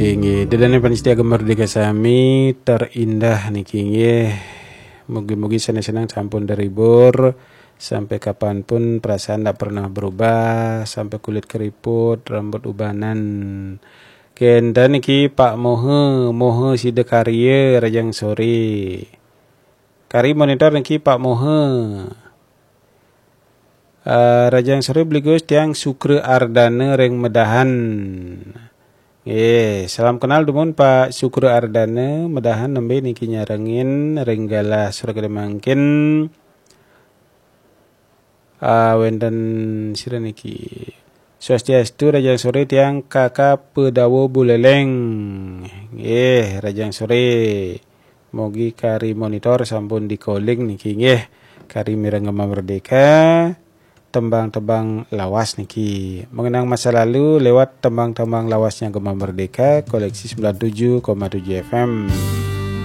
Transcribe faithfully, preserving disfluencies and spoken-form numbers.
niki nggih. Dedane panitia Merdeka sami terindah niki nggih. Mugi-mugi senang-senang sampun deribur sampai kapanpun perasaan tidak pernah berubah, sampai kulit keriput, rambut ubanan. Kenda niki Pak Mohe, Mohe sida karya rajang sore. Kari monitor niki Pak Mohe. Uh, rajang sore beligus tiang Sukre Ardana reng medahan. Eh, salam kenal dumun Pak Sukre Ardana medahan nembe niki nyarengin renggala surga demangkin. Uh, wenten sira niki. Swastiastu rajang sore tiang kakak pedawo buleleng. Eh, rajang sore. Mogi kari monitor sampun di calling niki nggih. Kari mireng Gema Merdeka. Tembang-tembang lawas niki. Mengenang masa lalu lewat tembang-tembang lawasnya Gema Merdeka koleksi sembilan puluh tujuh koma tujuh F M.